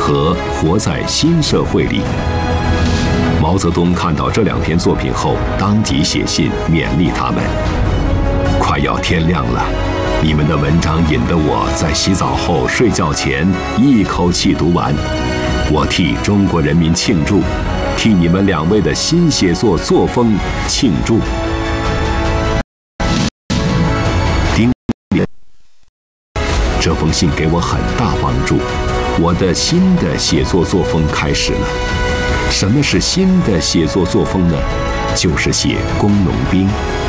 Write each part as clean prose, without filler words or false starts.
和活在新社会里。毛泽东看到这2篇作品后，当即写信勉励他们：快要天亮了，你们的文章引得我在洗澡后、睡觉前一口气读完。我替中国人民庆祝，替你们2位的新写作作风庆祝。这封信给我很大帮助，我的新的写作作风开始了。什么是新的写作作风呢？就是写工农兵。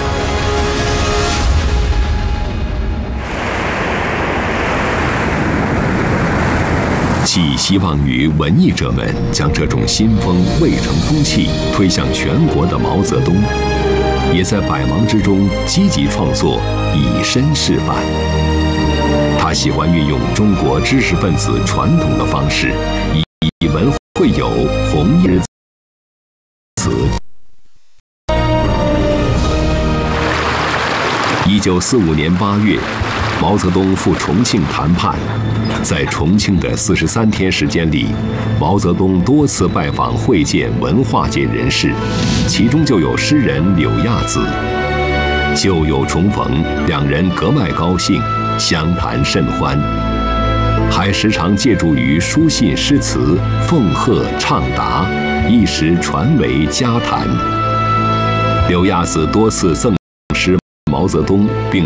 寄希望于文艺者们将这种新风未成风气推向全国的毛泽东，也在百忙之中积极创作，以身示范。他喜欢运用中国知识分子传统的方式，以文会友、弘毅词。1945年8月，毛泽东赴重庆谈判。在重庆的43天时间里，毛泽东多次拜访会见文化界人士，其中就有诗人柳亚子。旧友重逢，2人格外高兴，相谈甚欢，还时常借助于书信诗词奉贺畅答，一时传为佳谈。柳亚子多次赠诗毛泽东，并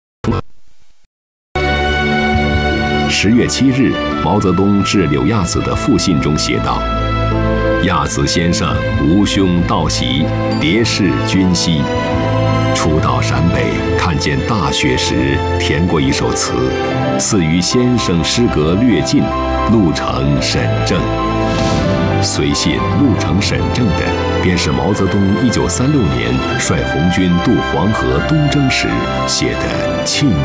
10月7日，毛泽东致柳亚子的复信中写道：“亚子先生吾兄道喜，迭是君兮。初到陕北，看见大雪时，填过一首词，似于先生诗格略尽，路程沈正。”随信路程沈正的，便是毛泽东1936年率红军渡黄河东征时写的庆